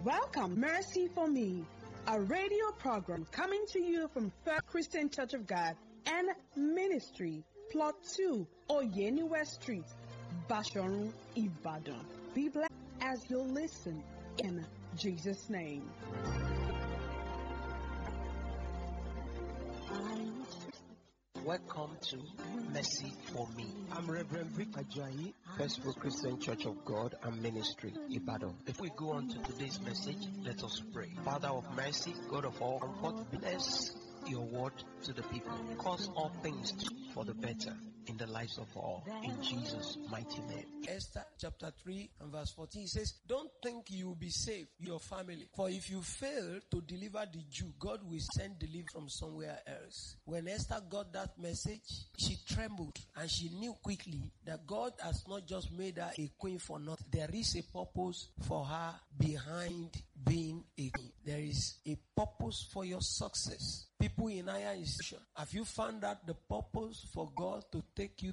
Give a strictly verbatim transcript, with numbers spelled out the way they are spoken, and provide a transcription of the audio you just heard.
Welcome, Mercy for Me, a radio program coming to you from First Christian Church of God and Ministry, Plot two, Oyeniwe Street, Bashorun, Ibadan. Be blessed as you listen in Jesus' name. Welcome to Mercy for Me. I'm Reverend Vic Ajayi, First Christian Church of God and Ministry, Ibadan. If we go on to today's message, let us pray. Father of mercy, God of all comfort, bless your word to the people. Cause all things for the better in the lives of all. In Jesus' mighty name. Esther chapter three and verse fourteen says, don't think you will be safe, your family. For if you fail to deliver the Jew, God will send deliverance from somewhere else. When Esther got that message, she trembled and she knew quickly that God has not just made her a queen for nothing. There is a purpose for her behind being a queen. There is a purpose for your success. People in higher institution, have you found out the purpose for God to take you